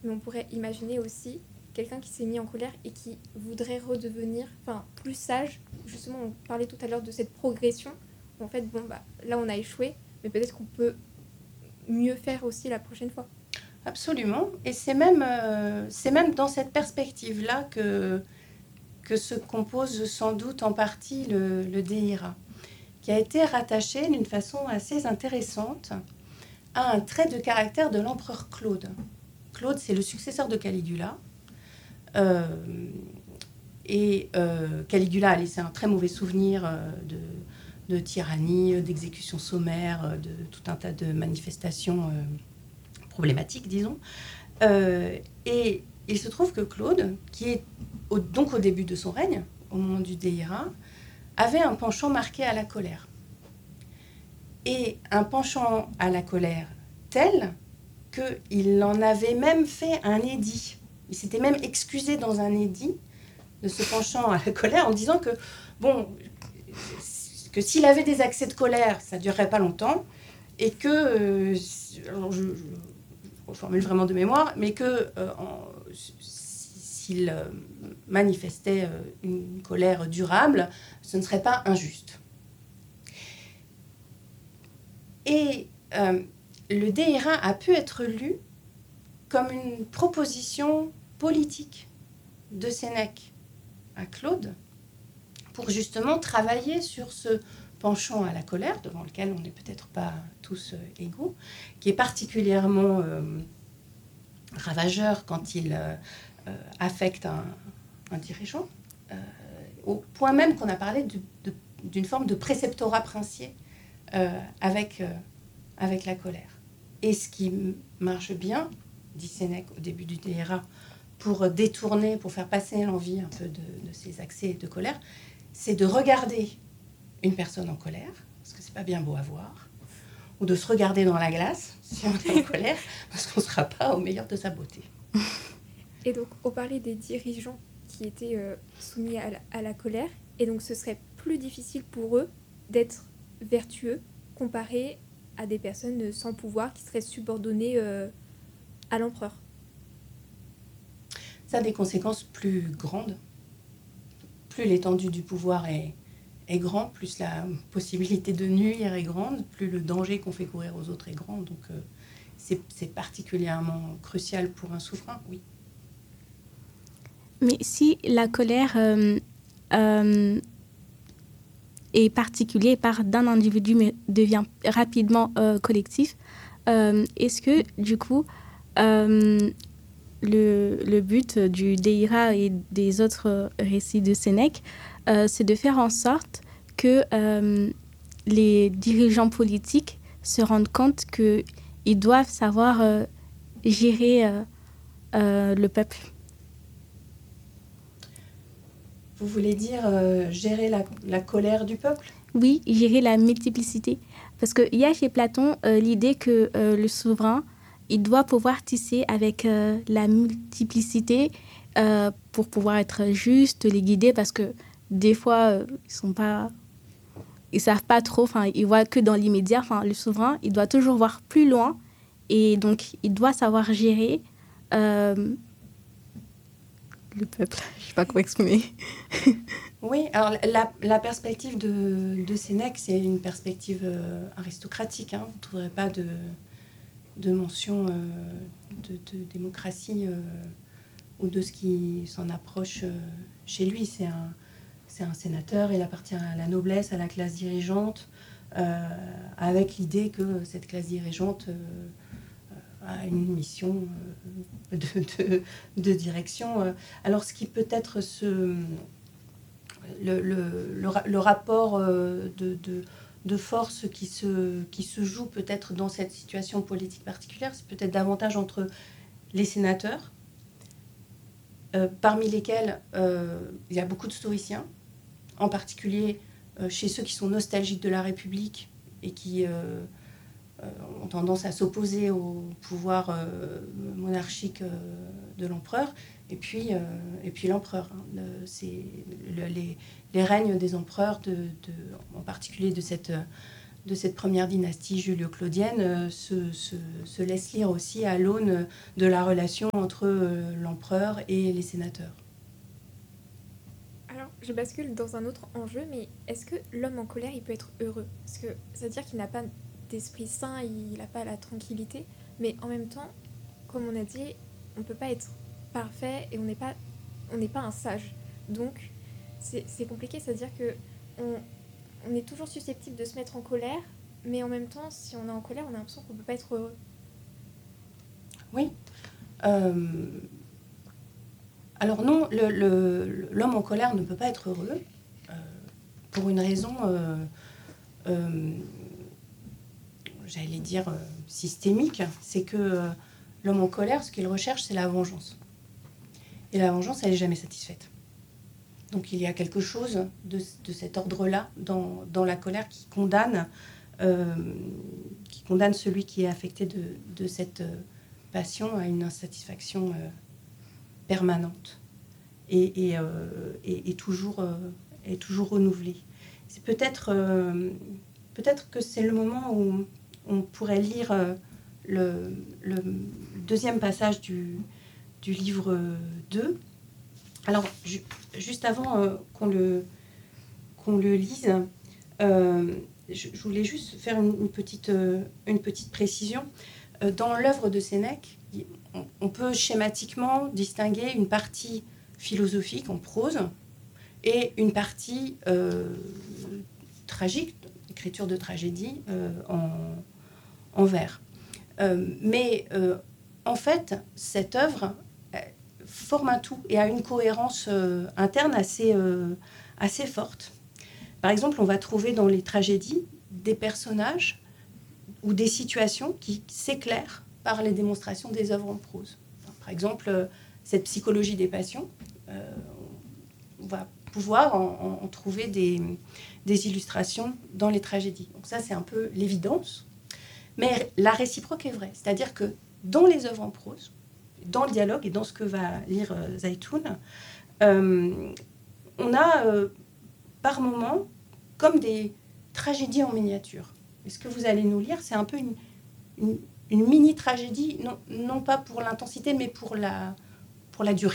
mais on pourrait imaginer aussi quelqu'un qui s'est mis en colère et qui voudrait redevenir plus sage. Justement, on parlait tout à l'heure de cette progression. En fait, là, on a échoué, mais peut-être qu'on peut mieux faire aussi la prochaine fois. Absolument. Et c'est même dans cette perspective-là que se compose sans doute en partie le DIRA, qui a été rattaché d'une façon assez intéressante à un trait de caractère de l'empereur Claude. Claude, c'est le successeur de Caligula. Caligula a laissé un très mauvais souvenir de tyrannie, d'exécution sommaire, de tout un tas de manifestations problématiques, disons. Et il se trouve que Claude, qui est donc au début de son règne, au moment du DIRA, avait un penchant marqué à la colère. Et un penchant à la colère tel qu'il en avait même fait un édit. Il s'était même excusé dans un édit de ce penchant à la colère en disant que s'il avait des accès de colère, ça ne durerait pas longtemps, et que, je reformule vraiment de mémoire, mais que s'il manifestait une colère durable, ce ne serait pas injuste. Et le DIRA a pu être lu comme une proposition politique de Sénèque à Claude pour justement travailler sur ce penchant à la colère, devant lequel on n'est peut-être pas tous égaux, qui est particulièrement ravageur quand il affecte un dirigeant, au point même qu'on a parlé d'une forme de préceptorat princier avec la colère. Et ce qui marche bien, dit Sénèque au début du DIRA, pour détourner, pour faire passer l'envie un peu de ces accès de colère, c'est de regarder une personne en colère, parce que c'est pas bien beau à voir, ou de se regarder dans la glace si on est en colère, parce qu'on ne sera pas au meilleur de sa beauté. Et donc, on parlait des dirigeants qui étaient soumis à la colère, et donc ce serait plus difficile pour eux d'être vertueux comparé à des personnes sans pouvoir qui seraient subordonnées à l'empereur. Ça a des conséquences plus grandes. Plus l'étendue du pouvoir est grande, plus la possibilité de nuire est grande, plus le danger qu'on fait courir aux autres est grand. Donc c'est particulièrement crucial pour un souverain, oui. Mais si la colère est particulière part d'un individu mais devient rapidement collectif, est-ce que du coup le but du DIRA et des autres récits de Sénèque, c'est de faire en sorte que les dirigeants politiques se rendent compte qu'ils doivent savoir gérer le peuple. Vous voulez dire gérer la colère du peuple ? Oui, gérer la multiplicité. Parce qu'il y a chez Platon l'idée que le souverain, il doit pouvoir tisser avec la multiplicité pour pouvoir être juste, les guider, parce que des fois, ils savent pas trop, ils voient que dans l'immédiat. Le souverain, il doit toujours voir plus loin, et donc il doit savoir gérer le peuple. Je sais pas comment exprimer. Oui, alors la perspective de Sénèque, c'est une perspective aristocratique. Hein. Vous ne trouverez pas de mention de démocratie ou de ce qui s'en approche chez lui. C'est un sénateur, il appartient à la noblesse, à la classe dirigeante, avec l'idée que cette classe dirigeante a une mission de direction. Alors, ce qui peut être le rapport de force qui se joue peut-être dans cette situation politique particulière, c'est peut-être davantage entre les sénateurs, parmi lesquels il y a beaucoup de stoïciens, en particulier chez ceux qui sont nostalgiques de la République et qui ont tendance à s'opposer au pouvoir monarchique de l'empereur, et puis l'empereur. Hein. Les règnes des empereurs, en particulier de cette de cette première dynastie julio-claudienne se laisse lire aussi à l'aune de la relation entre l'empereur et les sénateurs. Alors, je bascule dans un autre enjeu, mais est-ce que l'homme en colère, il peut être heureux? Parce que ça veut dire qu'il n'a pas d'esprit sain, il n'a pas la tranquillité, mais en même temps, comme on a dit, on ne peut pas être parfait et on n'est pas un sage. Donc, c'est compliqué, c'est-à-dire que on est toujours susceptible de se mettre en colère, mais en même temps, si on est en colère, on a l'impression qu'on ne peut pas être heureux. Oui. Alors non, l'homme en colère ne peut pas être heureux pour une raison, j'allais dire, systémique. C'est que l'homme en colère, ce qu'il recherche, c'est la vengeance. Et la vengeance, elle n'est jamais satisfaite. Donc il y a quelque chose de cet ordre-là dans la colère qui condamne celui qui est affecté de cette passion à une insatisfaction permanente et toujours renouvelée. C'est peut-être que c'est le moment où on pourrait lire le deuxième passage du livre 2. Alors, juste avant qu'on le lise, je voulais juste faire une petite précision. Dans l'œuvre de Sénèque, on peut schématiquement distinguer une partie philosophique en prose et une partie tragique, écriture de tragédie en vers. Mais en fait, cette œuvre forme un tout et a une cohérence interne assez forte. Par exemple, on va trouver dans les tragédies des personnages ou des situations qui s'éclairent par les démonstrations des œuvres en prose. Par exemple, cette psychologie des passions, on va pouvoir en trouver des illustrations dans les tragédies. Donc ça, c'est un peu l'évidence. Mais la réciproque est vraie. C'est-à-dire que dans les œuvres en prose, dans le dialogue et dans ce que va lire Zeytoun, on a par moments comme des tragédies en miniature. Et ce que vous allez nous lire, c'est un peu une mini-tragédie, non pas pour l'intensité, mais pour la durée.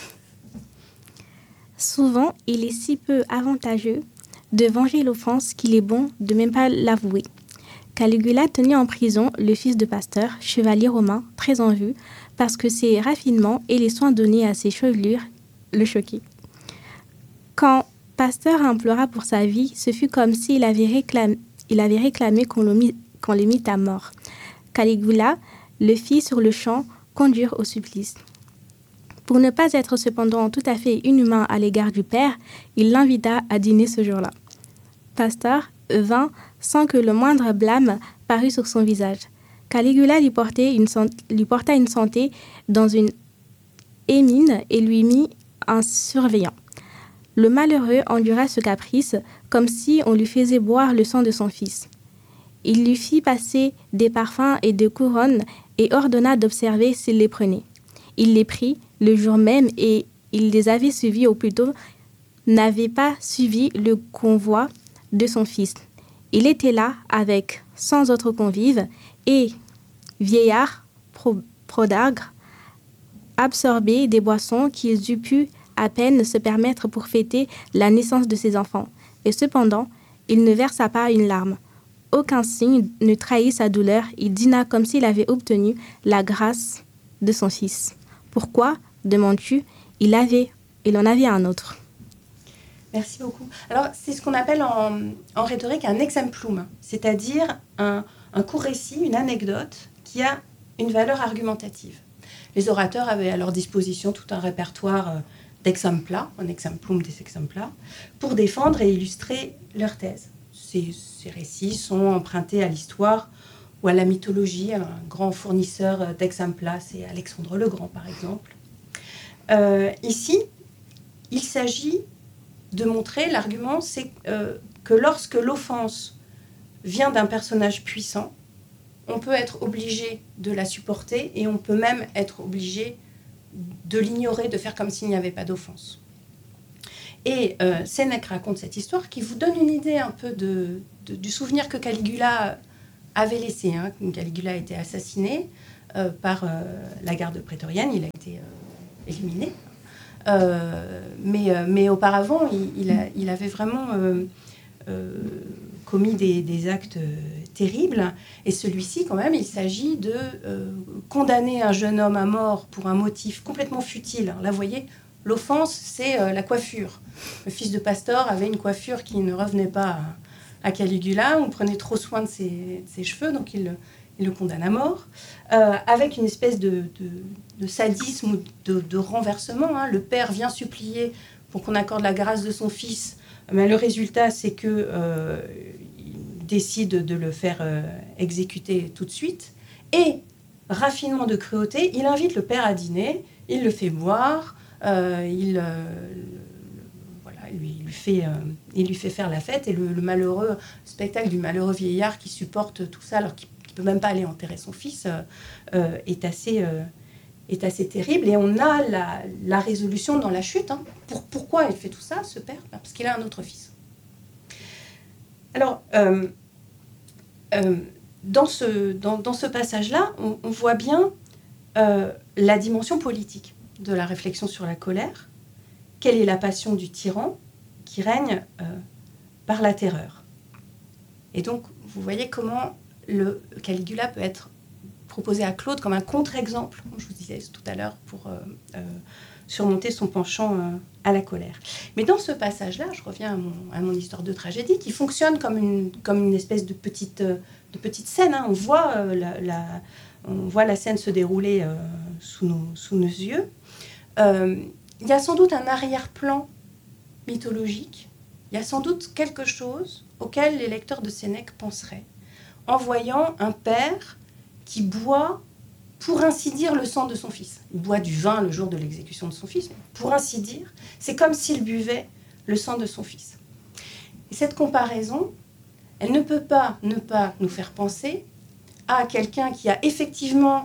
Souvent, il est si peu avantageux de venger l'offense qu'il est bon de même pas l'avouer. Caligula tenait en prison le fils de Pasteur, chevalier romain, très en vue, parce que ses raffinements et les soins donnés à ses chevelures le choquaient. Quand Pasteur implora pour sa vie, ce fut comme s'il avait réclamé qu'on le mit à mort. Caligula le fit sur le champ conduire au supplice. Pour ne pas être cependant tout à fait inhumain à l'égard du père, il l'invita à dîner ce jour-là. Pasteur vint sans que le moindre blâme parût sur son visage. Caligula lui porta une santé dans une émine et lui mit un surveillant. Le malheureux endura ce caprice comme si on lui faisait boire le sang de son fils. Il lui fit passer des parfums et des couronnes et ordonna d'observer s'il les prenait. Il les prit le jour même et il les avait suivis, ou plutôt n'avait pas suivi le convoi de son fils. Il était là avec 100 autres convives et vieillards prodagres, absorbés des boissons qu'ils eût pu à peine se permettre pour fêter la naissance de ses enfants. Et cependant, il ne versa pas une larme. Aucun signe ne trahit sa douleur. Il dîna comme s'il avait obtenu la grâce de son fils. Pourquoi, demandes-tu, il en avait un autre. Merci beaucoup. Alors, c'est ce qu'on appelle en rhétorique un exemplum, c'est-à-dire un court récit, une anecdote qui a une valeur argumentative. Les orateurs avaient à leur disposition tout un répertoire d'exempla, un exemplum des exempla, pour défendre et illustrer leur thèse. Ces récits sont empruntés à l'histoire ou à la mythologie. Un grand fournisseur d'exempla, c'est Alexandre le Grand, par exemple. Ici, il s'agit de montrer, l'argument, c'est que lorsque l'offense vient d'un personnage puissant, on peut être obligé de la supporter et on peut même être obligé de l'ignorer, de faire comme s'il n'y avait pas d'offense. Et Sénèque raconte cette histoire qui vous donne une idée un peu du souvenir que Caligula avait laissé. Hein. Caligula a été assassiné par la garde prétorienne, il a été éliminé. Mais auparavant, il avait vraiment commis des actes terribles. Et celui-ci, quand même, il s'agit de condamner un jeune homme à mort pour un motif complètement futile. Là, vous voyez, l'offense, c'est la coiffure. Le fils de Pastor avait une coiffure qui ne revenait pas à Caligula. On prenait trop soin de ses cheveux, donc il le condamne à mort. Avec une espèce de sadisme ou de renversement. Hein. Le père vient supplier pour qu'on accorde la grâce de son fils. Mais le résultat, c'est qu'il décide de le faire exécuter tout de suite. Et, raffinement de cruauté, il invite le père à dîner, il le fait boire, il lui fait faire la fête. Et le malheureux spectacle du malheureux vieillard qui supporte tout ça alors qu'il ne peut même pas aller enterrer son fils est assez terrible. Et on a la résolution dans la chute. Hein. Pourquoi il fait tout ça, ce père ? Parce qu'il a un autre fils. Alors, dans ce passage-là, on voit bien la dimension politique de la réflexion sur la colère. Quelle est la passion du tyran qui règne par la terreur ? Et donc, vous voyez comment le Caligula peut être proposé à Claude comme un contre-exemple, comme je vous disais tout à l'heure, pour surmonter son penchant à la colère. Mais dans ce passage-là, je reviens à mon histoire de tragédie, qui fonctionne comme une espèce de petite scène. Hein. On voit la scène se dérouler sous nos yeux. Il y a sans doute un arrière-plan mythologique. Il y a sans doute quelque chose auquel les lecteurs de Sénèque penseraient, en voyant un père qui boit, pour ainsi dire, le sang de son fils. Il boit du vin le jour de l'exécution de son fils, mais pour ainsi dire, c'est comme s'il buvait le sang de son fils. Et cette comparaison, elle ne peut pas ne pas nous faire penser à quelqu'un qui a effectivement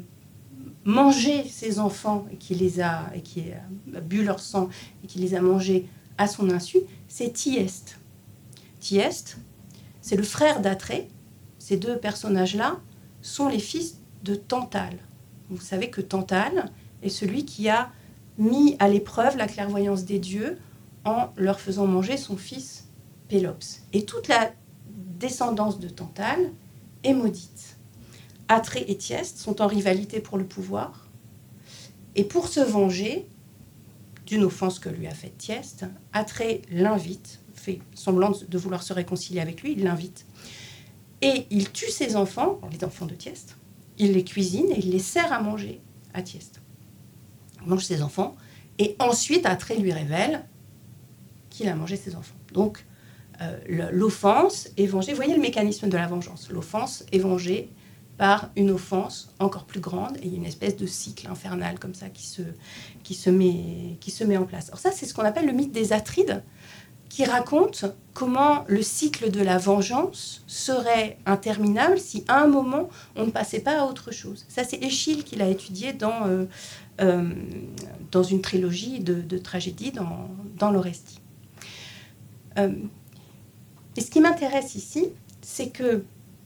mangé ses enfants et qui a bu leur sang et qui les a mangés à son insu, c'est Thyeste. Thyeste, c'est le frère d'Atrée. Ces deux personnages-là sont les fils de Tantale. Vous savez que Tantale est celui qui a mis à l'épreuve la clairvoyance des dieux en leur faisant manger son fils Pélops. Et toute la descendance de Tantale est maudite. Atrée et Thyeste sont en rivalité pour le pouvoir. Et pour se venger d'une offense que lui a faite Thyeste, Atrée l'invite, fait semblant de vouloir se réconcilier avec lui, il l'invite. Et il tue ses enfants, les enfants de Thyeste, il les cuisine et il les sert à manger à Thyeste. Il mange ses enfants, et ensuite Atrée lui révèle qu'il a mangé ses enfants. Donc, l'offense est vengée. Vous voyez le mécanisme de la vengeance. L'offense est vengée par une offense encore plus grande, et il y a une espèce de cycle infernal comme ça qui se met en place. Alors ça, c'est ce qu'on appelle le mythe des Atrides, qui raconte comment le cycle de la vengeance serait interminable si à un moment on ne passait pas à autre chose. Ça, c'est Échille qui l'a étudié dans une trilogie de tragédies dans l'Orestie. Et ce qui m'intéresse ici, c'est que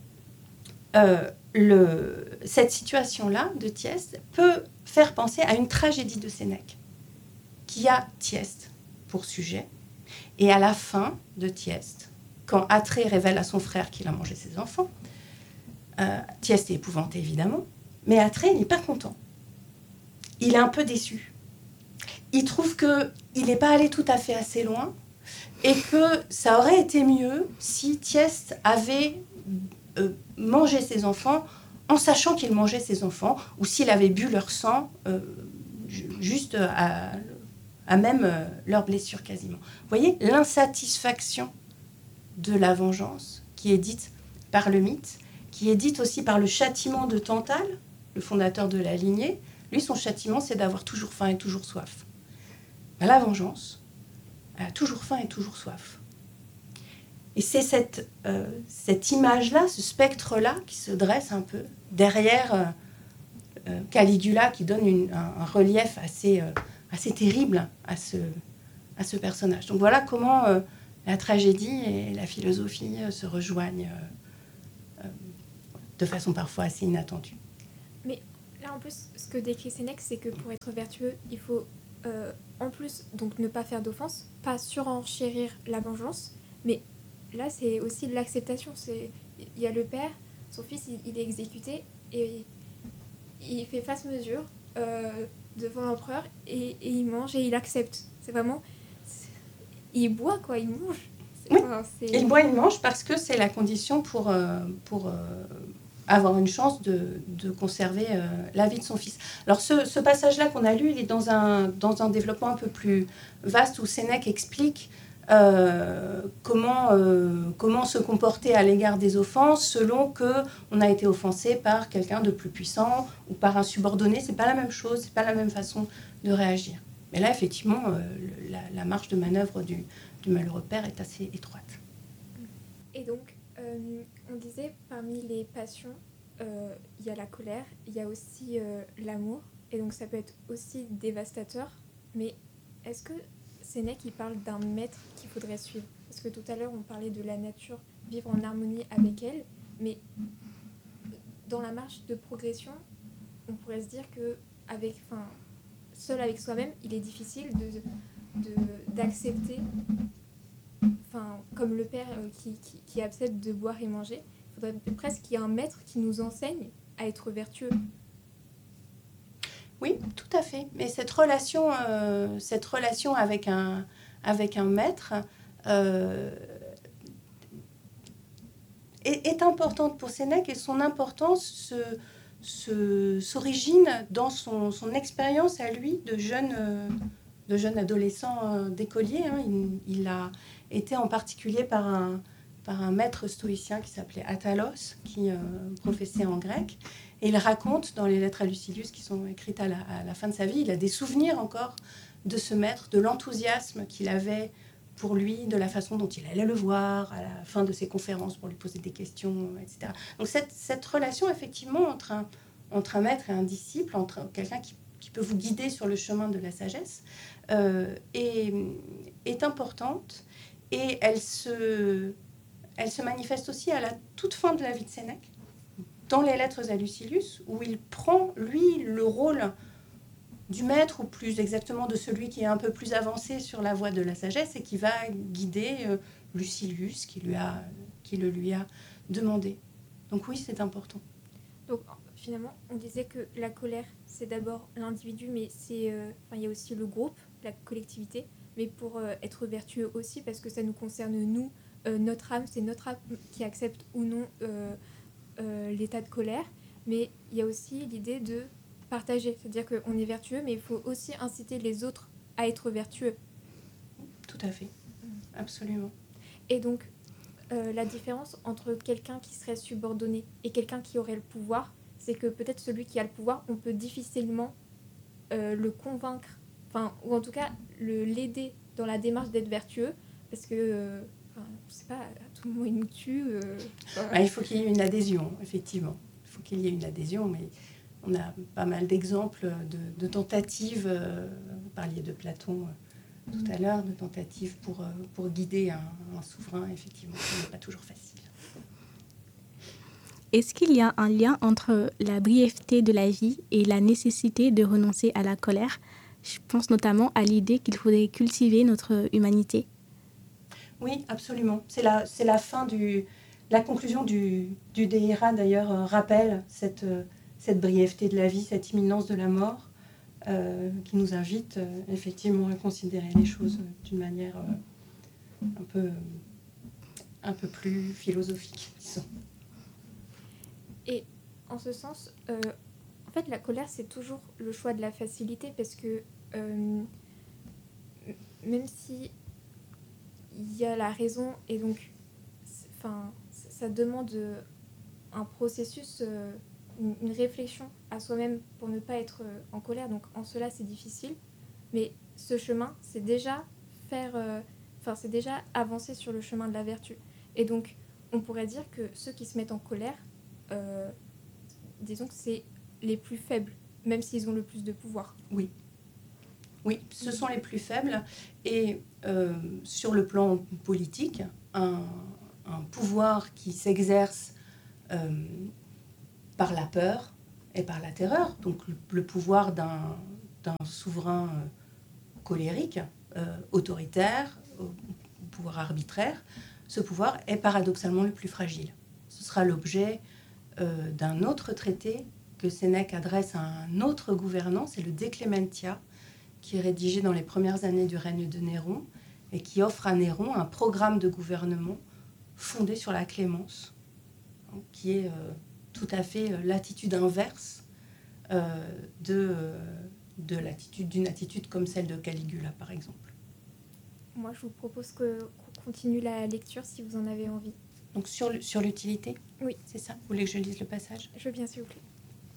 cette situation-là de Thyeste peut faire penser à une tragédie de Sénèque, qui a Thyeste pour sujet. Et à la fin de Thyeste, quand Atrée révèle à son frère qu'il a mangé ses enfants, Thyeste est épouvanté évidemment, mais Atrée n'est pas content. Il est un peu déçu. Il trouve qu'il n'est pas allé tout à fait assez loin et que ça aurait été mieux si Thyeste avait mangé ses enfants en sachant qu'il mangeait ses enfants, ou s'il avait bu leur sang juste à même leurs blessures quasiment. Vous voyez l'insatisfaction de la vengeance qui est dite par le mythe, qui est dite aussi par le châtiment de Tantale, le fondateur de la lignée. Lui, son châtiment, c'est d'avoir toujours faim et toujours soif. Ben, la vengeance, elle a toujours faim et toujours soif. Et c'est cette image-là, ce spectre-là, qui se dresse un peu derrière Caligula, qui donne un relief assez terrible à à ce personnage. Donc voilà comment la tragédie et la philosophie se rejoignent de façon parfois assez inattendue. Mais là, en plus, ce que décrit Sénèque, c'est que pour être vertueux, il faut en plus donc ne pas faire d'offense, pas surenchérir la vengeance, mais là, c'est aussi de l'acceptation. Il y a le père, son fils, il est exécuté et il fait face mesure devant l'empereur et il mange et il accepte. C'est vraiment... il boit, quoi, il mange. Oui, il boit, il mange parce que c'est la condition pour avoir une chance de conserver la vie de son fils. Alors ce passage-là qu'on a lu, il est dans un développement un peu plus vaste où Sénèque explique comment se comporter à l'égard des offenses selon qu'on a été offensé par quelqu'un de plus puissant ou par un subordonné. C'est pas la même chose, c'est pas la même façon de réagir. Mais là, effectivement, la marge de manœuvre du malheureux père est assez étroite. Et donc, on disait, parmi les passions, il y a la colère, il y a aussi l'amour, et donc ça peut être aussi dévastateur, mais est-ce que Sénèque, il parle d'un maître qu'il faudrait suivre? Parce que tout à l'heure, on parlait de la nature, vivre en harmonie avec elle, mais dans la marche de progression, on pourrait se dire que seul avec soi-même, il est difficile d'accepter, comme le père qui accepte de boire et manger. Il faudrait presque qu'il y ait un maître qui nous enseigne à être vertueux. Oui, tout à fait. Mais cette relation avec un maître est importante pour Sénèque, et son importance s'origine dans son expérience à lui de jeune adolescent d'écolier. Il a été en particulier par un maître stoïcien qui s'appelait Attalos, qui professait en grec. Et il raconte dans les lettres à Lucilius qui sont écrites à la fin de sa vie, il a des souvenirs encore de ce maître, de l'enthousiasme qu'il avait pour lui, de la façon dont il allait le voir à la fin de ses conférences pour lui poser des questions, etc. Donc cette relation, effectivement, entre un maître et un disciple, entre quelqu'un qui peut vous guider sur le chemin de la sagesse, est importante, et elle se manifeste aussi à la toute fin de la vie de Sénèque, dans les lettres à Lucilius, où il prend, lui, le rôle du maître, ou plus exactement de celui qui est un peu plus avancé sur la voie de la sagesse et qui va guider Lucilius, qui le lui a demandé. Donc oui, c'est important. Donc finalement, on disait que la colère, c'est d'abord l'individu, mais il y a aussi le groupe, la collectivité, mais pour être vertueux aussi, parce que ça nous concerne nous, notre âme, c'est notre âme qui accepte ou non l'état de colère, mais il y a aussi l'idée de partager, c'est-à-dire qu'on est vertueux, mais il faut aussi inciter les autres à être vertueux. Tout à fait, absolument. Et donc, la différence entre quelqu'un qui serait subordonné et quelqu'un qui aurait le pouvoir, c'est que peut-être celui qui a le pouvoir, on peut difficilement le convaincre, ou en tout cas l'aider dans la démarche d'être vertueux, parce que je sais pas, à tout moment il nous tue. Il faut qu'il y ait une adhésion, effectivement. Il faut qu'il y ait une adhésion, mais on a pas mal d'exemples de tentatives. Vous parliez de Platon tout à l'heure, de tentatives pour guider un souverain. Effectivement, ce n'est pas toujours facile. Est-ce qu'il y a un lien entre la brièveté de la vie et la nécessité de renoncer à la colère? Je pense notamment à l'idée qu'il faudrait cultiver notre humanité. Oui, absolument. C'est la fin la conclusion du De Ira, d'ailleurs, rappelle cette brièveté de la vie, cette imminence de la mort, qui nous invite effectivement à considérer les choses d'une manière un peu plus philosophique, disons. Et en ce sens, en fait, la colère, c'est toujours le choix de la facilité, parce que même si il y a la raison, et donc ça demande un processus, une réflexion à soi-même pour ne pas être en colère, donc en cela c'est difficile, mais ce chemin, c'est déjà c'est déjà avancer sur le chemin de la vertu. Et donc on pourrait dire que ceux qui se mettent en colère, disons que c'est les plus faibles, même s'ils ont le plus de pouvoir. Oui, Oui, ce sont les plus faibles. Et sur le plan politique, un pouvoir qui s'exerce par la peur et par la terreur, donc le pouvoir d'un souverain colérique, autoritaire, pouvoir arbitraire, ce pouvoir est paradoxalement le plus fragile. Ce sera l'objet d'un autre traité que Sénèque adresse à un autre gouvernant, c'est le De Clementia, qui est rédigé dans les premières années du règne de Néron et qui offre à Néron un programme de gouvernement fondé sur la clémence, qui est tout à fait l'attitude inverse d'une attitude comme celle de Caligula, par exemple. Moi, je vous propose qu'on continue la lecture si vous en avez envie. Donc sur l'utilité ? Oui. C'est ça ? Vous voulez que je lise le passage ? Je veux bien, s'il vous plaît.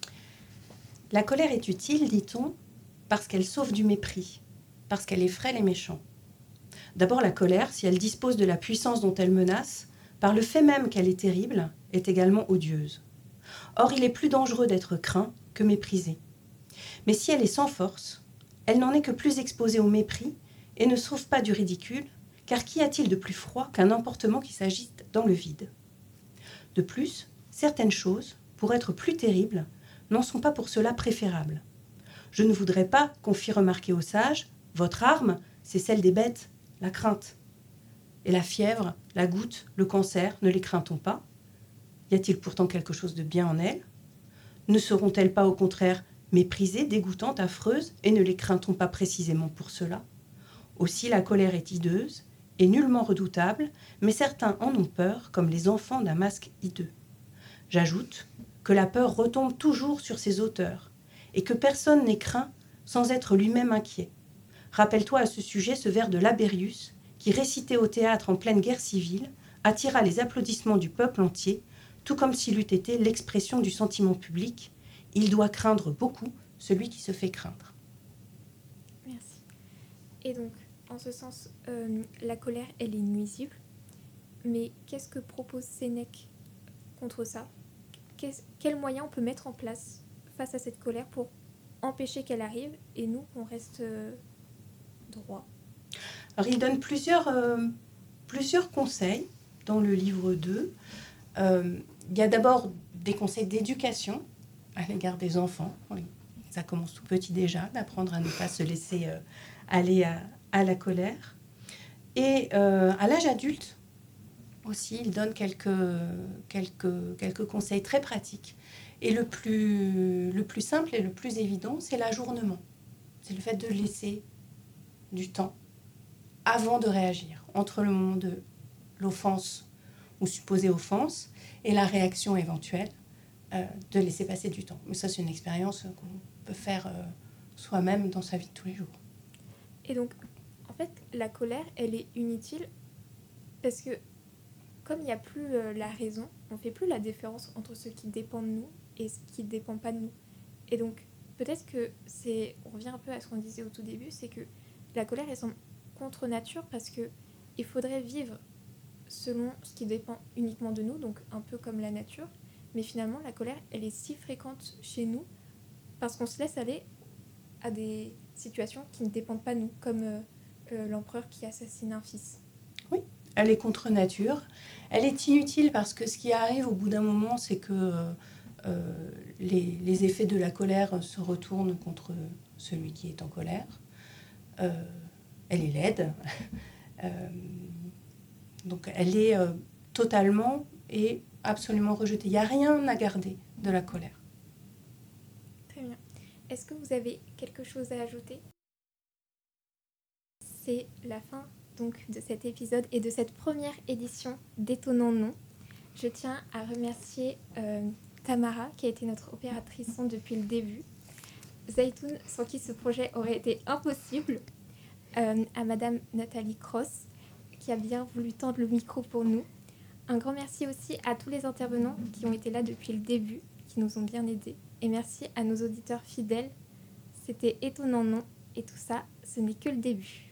La colère est utile, dit-on, parce qu'elle sauve du mépris, parce qu'elle effraie les méchants. D'abord, la colère, si elle dispose de la puissance dont elle menace, par le fait même qu'elle est terrible, est également odieuse. Or, il est plus dangereux d'être craint que méprisé. Mais si elle est sans force, elle n'en est que plus exposée au mépris et ne sauve pas du ridicule, car qu'y a-t-il de plus froid qu'un emportement qui s'agite dans le vide ? De plus, certaines choses, pour être plus terribles, n'en sont pas pour cela préférables. Je ne voudrais pas qu'on fît remarquer aux sages, votre arme, c'est celle des bêtes, la crainte. Et la fièvre, la goutte, le cancer, ne les craint-on pas ? Y a-t-il pourtant quelque chose de bien en elles ? Ne seront-elles pas au contraire méprisées, dégoûtantes, affreuses, et ne les craint-on pas précisément pour cela ? Aussi la colère est hideuse, et nullement redoutable, mais certains en ont peur, comme les enfants d'un masque hideux. J'ajoute que la peur retombe toujours sur ses auteurs, et que personne n'est craint sans être lui-même inquiet. Rappelle-toi à ce sujet ce vers de Labérius, qui, récité au théâtre en pleine guerre civile, attira les applaudissements du peuple entier, tout comme s'il eût été l'expression du sentiment public. Il doit craindre beaucoup celui qui se fait craindre. Merci. Et donc, en ce sens, la colère, elle est nuisible. Mais qu'est-ce que propose Sénèque contre ça ? Quels moyens on peut mettre en place face à cette colère pour empêcher qu'elle arrive et nous, qu'on reste droit ? Alors, il donne plusieurs conseils dans le livre 2. Il y a d'abord des conseils d'éducation à l'égard des enfants. Ça commence tout petit déjà, d'apprendre à ne pas se laisser aller à la colère. Et à l'âge adulte aussi, il donne quelques conseils très pratiques. Et le plus simple et le plus évident, c'est l'ajournement. C'est le fait de laisser du temps avant de réagir, entre le moment de l'offense ou supposée offense et la réaction éventuelle, de laisser passer du temps. Mais ça, c'est une expérience qu'on peut faire soi-même dans sa vie de tous les jours. Et donc, en fait, la colère, elle est inutile parce que comme il n'y a plus la raison, on ne fait plus la différence entre ce qui dépend de nous et ce qui ne dépend pas de nous. Et donc, peut-être que on revient un peu à ce qu'on disait au tout début, c'est que la colère, elle semble contre nature parce qu'il faudrait vivre selon ce qui dépend uniquement de nous, donc un peu comme la nature. Mais finalement, la colère, elle est si fréquente chez nous parce qu'on se laisse aller à des situations qui ne dépendent pas de nous, comme l'empereur qui assassine un fils. Oui, elle est contre nature. Elle est inutile parce que ce qui arrive au bout d'un moment, c'est que les effets de la colère se retournent contre celui qui est en colère. Elle est laide. Donc elle est totalement et absolument rejetée. Il n'y a rien à garder de la colère. Très bien. Est-ce que vous avez quelque chose à ajouter ? C'est la fin donc de cet épisode et de cette première édition d'Étonnant Nom. Je tiens à remercier Tamara qui a été notre opératrice son depuis le début, Zaytoun sans qui ce projet aurait été impossible, à Madame Nathalie Cross qui a bien voulu tendre le micro pour nous. Un grand merci aussi à tous les intervenants qui ont été là depuis le début, qui nous ont bien aidés. Et merci à nos auditeurs fidèles. C'était Étonnant Non, et tout ça, ce n'est que le début.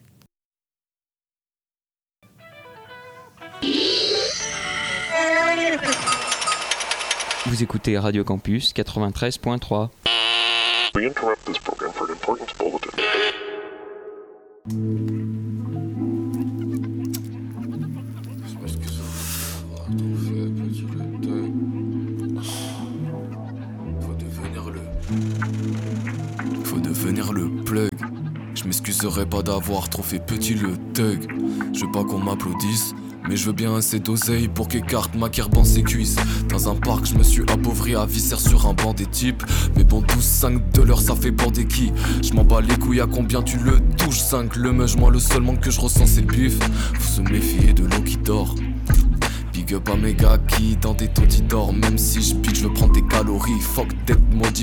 Vous écoutez Radio Campus 93.3. We interrupt this program for an important bulletin. Je m'excuserai pas d'avoir trop fait petit le thug. Je veux pas qu'on m'applaudisse, mais je veux bien assez d'oseille pour qu'écarte ma kerban ses cuisses. Dans un parc, je me suis appauvri à viscère sur un banc des types. Mais bon, 12-5 de l'heure, ça fait bander qui? Je m'en bats les couilles à combien tu le touches 5 le meuge, moi le seul manque que je ressens c'est le bif. Faut se méfier de l'eau qui dort. Big up à mes gars qui dans des taux dorment. Même si je pitch, je veux prendre des calories. Fuck d'être maudit